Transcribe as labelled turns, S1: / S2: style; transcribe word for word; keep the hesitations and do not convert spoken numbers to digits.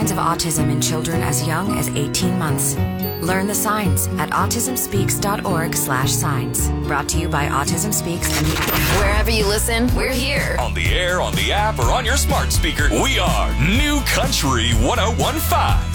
S1: Signs of autism in children as young as eighteen months. Learn the signs at autismspeaks.org slash signs. Brought to you by Autism Speaks and the app.
S2: Wherever you listen, we're here.
S3: On the air, on the app, or on your smart speaker, we are New Country ten fifteen.